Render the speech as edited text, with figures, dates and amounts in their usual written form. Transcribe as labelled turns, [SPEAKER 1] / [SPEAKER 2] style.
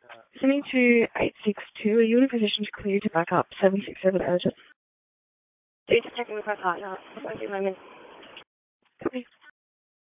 [SPEAKER 1] Listening to 862, are you in a position to clear to back up 767 urgent? Please check with my partner. I won't be a moment. Okay.